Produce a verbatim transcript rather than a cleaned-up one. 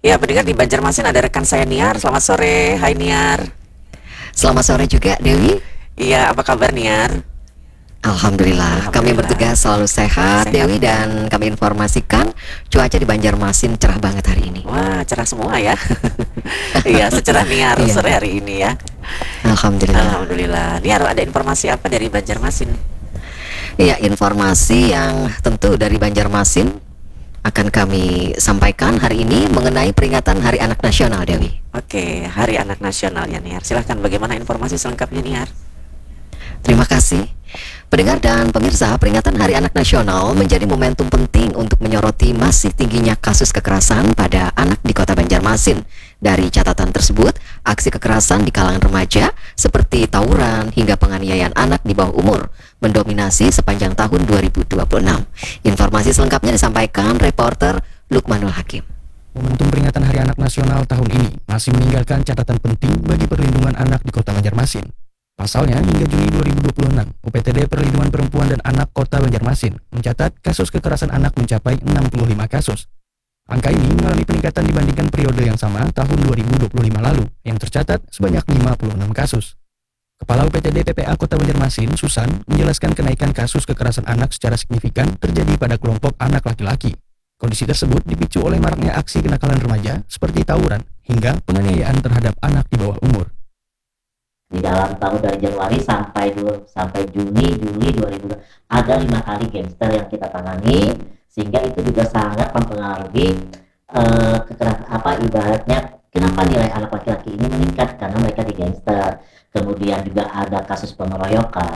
Ya, pendengar di Banjarmasin ada rekan saya Niar. Selamat sore, hai Niar. Selamat sore juga Dewi. Iya, apa kabar Niar? Alhamdulillah, kami Alhamdulillah, bertugas selalu sehat sehat Dewi, ya. dan kami informasikan cuaca di Banjarmasin cerah banget hari ini. Wah, cerah semua ya. Iya, secerah Niar Iya, sore hari ini ya. Alhamdulillah. Alhamdulillah. Niar, ada informasi apa dari Banjarmasin? Iya, informasi yang tentu dari Banjarmasin akan kami sampaikan hari ini mengenai peringatan Hari Anak Nasional, Dewi. Oke, Hari Anak Nasional ya Niar. Silahkan, bagaimana informasi selengkapnya Niar? Terima kasih. Pendengar dan pemirsa, peringatan Hari Anak Nasional menjadi momentum penting untuk menyoroti masih tingginya kasus kekerasan pada anak di Kota Banjarmasin. Dari catatan tersebut, aksi kekerasan di kalangan remaja seperti tawuran hingga penganiayaan anak di bawah umur mendominasi sepanjang tahun dua ribu dua puluh enam. Informasi selengkapnya disampaikan reporter Lukmanul Hakim. Momentum peringatan Hari Anak Nasional tahun ini masih meninggalkan catatan penting bagi perlindungan anak di Kota Banjarmasin. Pasalnya, hingga Juni dua ribu dua puluh enam, U P T D Perlindungan Perempuan dan Anak Kota Banjarmasin mencatat kasus kekerasan anak mencapai enam puluh lima kasus. Angka ini mengalami peningkatan dibandingkan periode yang sama tahun dua ribu dua puluh lima lalu, yang tercatat sebanyak lima puluh enam kasus. Kepala U P T D P P A Kota Banjarmasin, Susan, menjelaskan kenaikan kasus kekerasan anak secara signifikan terjadi pada kelompok anak laki-laki. Kondisi tersebut dipicu oleh maraknya aksi kenakalan remaja seperti tawuran hingga penganiayaan terhadap anak di bawah umur. Di dalam tahun dari Januari sampai dua, sampai Juni Juli dua ribu ada lima kali gangster yang kita tangani, sehingga itu juga sangat mempengaruhi eh, kekerasan apa ibaratnya kenapa nilai anak laki-laki ini meningkat karena mereka di gangster. Kemudian juga ada kasus pengeroyokan,